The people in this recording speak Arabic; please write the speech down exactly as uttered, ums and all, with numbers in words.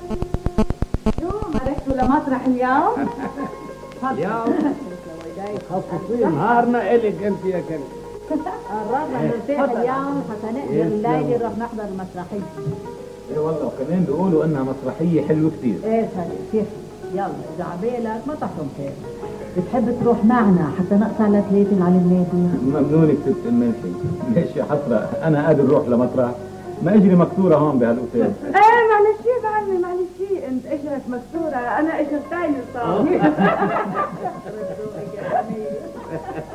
شو ما رحتوا لمسرح اليوم؟ اليوم خصصي نهارنا إلك أنت يا كريم. قررنا نرتاح اليوم حتى نقدر الليلة نروح نحضر المسرحية. ايه والله، وكمان بيقولوا انها مسرحية حلوة كتير. ايه صحيح كيف؟ يلا اذا عبالك ما تحكم خير. بتحب تروح معنا حتى نقطع لثلاثة على النادي؟ ممنونك ست ملحي. ليش يا حسرة انا قادر اروح لمطرح؟ ما اجري مكسورة هون بهالاوتيل. ايه معلش يا بعمي معلش، انت اجرك مكسورة انا اجر ثاني صار.